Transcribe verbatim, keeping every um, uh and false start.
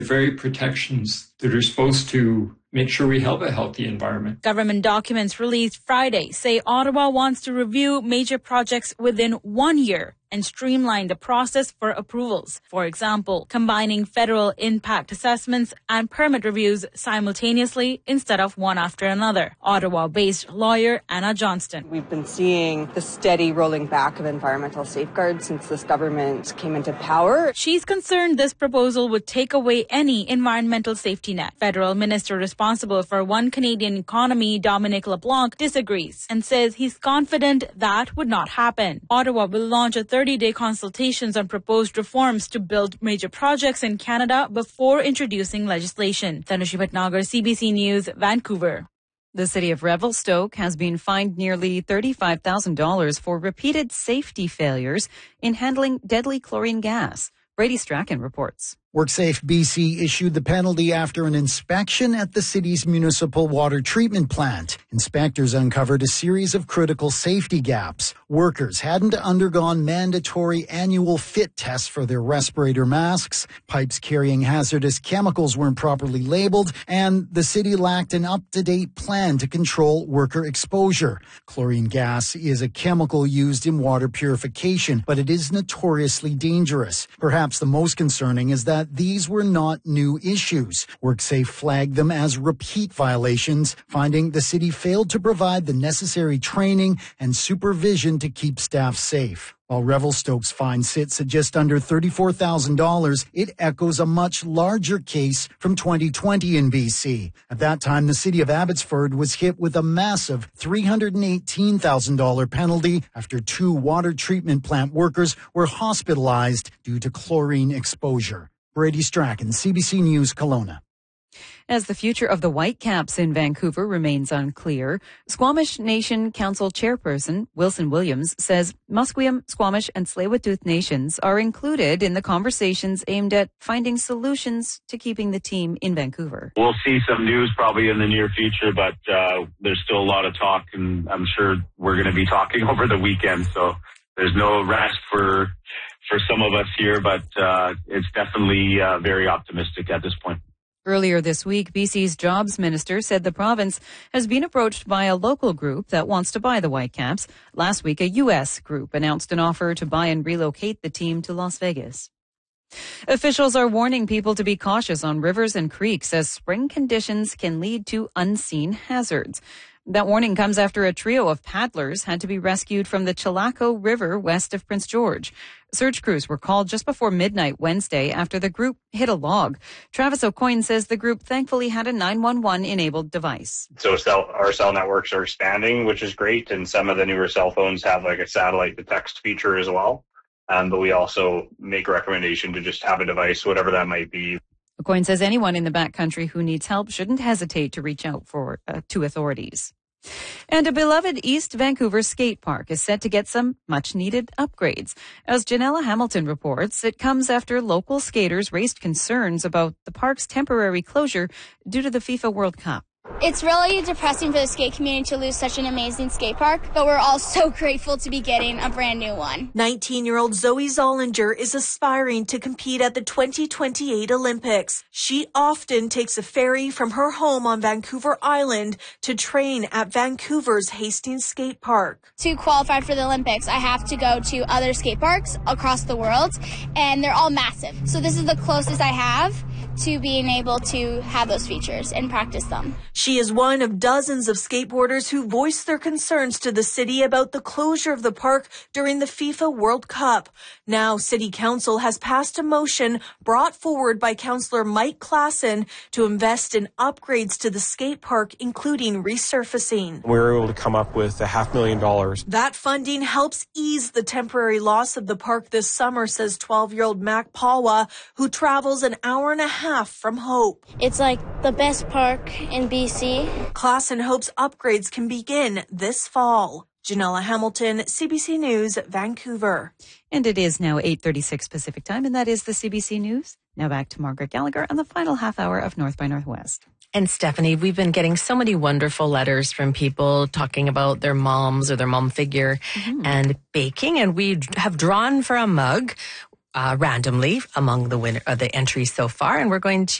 very protections that are supposed to make sure we have a healthy environment. Government documents released Friday say Ottawa wants to review major projects within one year and streamline the process for approvals. For example, combining federal impact assessments and permit reviews simultaneously instead of one after another. Ottawa-based lawyer Anna Johnston. We've been seeing the steady rolling back of environmental safeguards since this government came into power. She's concerned this proposal would take away any environmental safety net. Federal minister responsible for One Canadian Economy, Dominic LeBlanc, disagrees and says he's confident that would not happen. Ottawa will launch a thirty-day consultations on proposed reforms to build major projects in Canada before introducing legislation. Tanushi Bhatnagar, C B C News, Vancouver. The city of Revelstoke has been fined nearly thirty-five thousand dollars for repeated safety failures in handling deadly chlorine gas. Brady Strachan reports. WorkSafe B C issued the penalty after an inspection at the city's municipal water treatment plant. Inspectors uncovered a series of critical safety gaps. Workers hadn't undergone mandatory annual fit tests for their respirator masks, pipes carrying hazardous chemicals weren't properly labeled, and the city lacked an up-to-date plan to control worker exposure. Chlorine gas is a chemical used in water purification, but it is notoriously dangerous. Perhaps the most concerning is that these were not new issues. WorkSafe flagged them as repeat violations, finding the city failed to provide the necessary training and supervision to keep staff safe. While Revelstoke's fine sits at just under thirty-four thousand dollars, it echoes a much larger case from twenty twenty in B C. At that time, the city of Abbotsford was hit with a massive three hundred eighteen thousand dollars penalty after two water treatment plant workers were hospitalized due to chlorine exposure. Brady Strachan, C B C News, Kelowna. As the future of the Whitecaps in Vancouver remains unclear, Squamish Nation Council Chairperson Wilson Williams says Musqueam, Squamish and Tsleil-Waututh nations are included in the conversations aimed at finding solutions to keeping the team in Vancouver. We'll see some news probably in the near future, but uh, there's still a lot of talk, and I'm sure we're going to be talking over the weekend, so there's no rest for for some of us here, but uh, it's definitely uh, very optimistic at this point. Earlier this week, B C's Jobs Minister said the province has been approached by a local group that wants to buy the Whitecaps. Last week, a U S group announced an offer to buy and relocate the team to Las Vegas. Officials are warning people to be cautious on rivers and creeks as spring conditions can lead to unseen hazards. That warning comes after a trio of paddlers had to be rescued from the Chilako River west of Prince George. Search crews were called just before midnight Wednesday after the group hit a log. Travis O'Coin says the group thankfully had a nine one one enabled device. So cell, our cell networks are expanding, which is great, and some of the newer cell phones have like a satellite to text feature as well. Um, but we also make a recommendation to just have a device, whatever that might be. O'Coin says anyone in the backcountry who needs help shouldn't hesitate to reach out for uh, to authorities. And a beloved East Vancouver skate park is set to get some much-needed upgrades. As Janella Hamilton reports, it comes after local skaters raised concerns about the park's temporary closure due to the FIFA World Cup. It's really depressing for the skate community to lose such an amazing skate park, but we're all so grateful to be getting a brand new one. nineteen-year-old Zoe Zollinger is aspiring to compete at the twenty twenty-eight Olympics. She often takes a ferry from her home on Vancouver Island to train at Vancouver's Hastings Skate Park. To qualify for the Olympics, I have to go to other skate parks across the world, and they're all massive. So this is the closest I have to being able to have those features and practice them. She is one of dozens of skateboarders who voiced their concerns to the city about the closure of the park during the FIFA World Cup. Now, City Council has passed a motion brought forward by Councillor Mike Klassen to invest in upgrades to the skate park, including resurfacing. We were able to come up with a half million dollars. That funding helps ease the temporary loss of the park this summer, says twelve-year-old Mac Pawa, who travels an hour and a half from Hope. It's like the best park in B C. Klassen hopes upgrades can begin this fall. Janella Hamilton, C B C News, Vancouver. And it is now eight thirty-six Pacific Time, and that is the C B C News. Now back to Margaret Gallagher on the final half hour of North by Northwest. And Stephanie, we've been getting so many wonderful letters from people talking about their moms or their mom figure mm-hmm. and baking. And we have drawn for a mug uh, randomly among the winner, uh, the entries so far, and we're going to